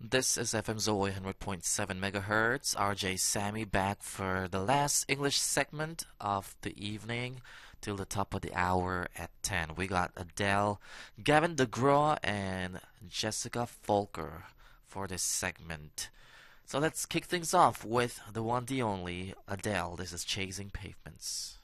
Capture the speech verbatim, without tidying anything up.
This is F M Zoe one hundred point seven megahertz. R J Sammy back for the last English segment of the evening till the top of the hour at ten. We got Adele, Gavin DeGraw, and Jessica Folker for this segment. So let's kick things off with the one, the only Adele. This is Chasing Pavements.